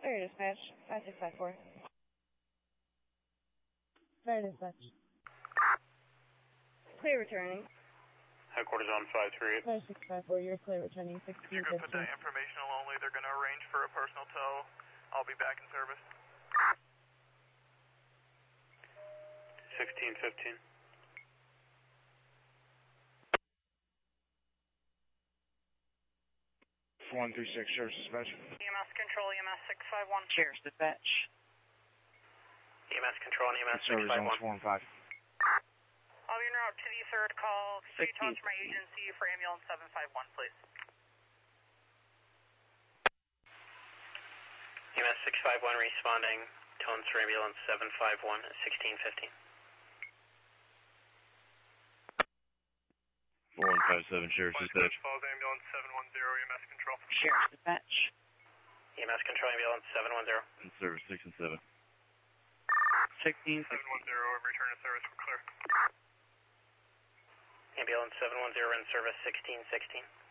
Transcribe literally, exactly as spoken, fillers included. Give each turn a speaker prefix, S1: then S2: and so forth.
S1: Fire dispatch, five six five four. Fire dispatch. Clear returning.
S2: Headquarters on five three eight.
S1: five six five four, you're clear returning sixteen fifteen.
S3: If you're going to put that informational only, they're going to arrange for a personal tow. I'll be back in service.
S2: sixteen fifteen.
S4: one three six, Sheriff's Dispatch.
S5: E M S Control, E M S six five one.
S6: Sheriff's Dispatch.
S2: E M S Control and E M S six
S4: Service
S2: five
S4: zones
S2: one.
S4: four and five.
S5: I'll be en route to the third call. Could you talk to my agency for ambulance seven five one, please?
S2: E M S six five one responding. Tones for ambulance seven five one at sixteen fifteen.
S4: four one five seven, Sheriff's Dispatch.
S3: Falls ambulance seven one zero, E M S Control.
S6: Sheriff's Dispatch.
S2: E M S Control ambulance seven one zero.
S4: In service six and seven.
S6: sixteen
S3: seven one zero, return to service, we're clear.
S2: Ambulance seven one zero in service sixteen sixteen.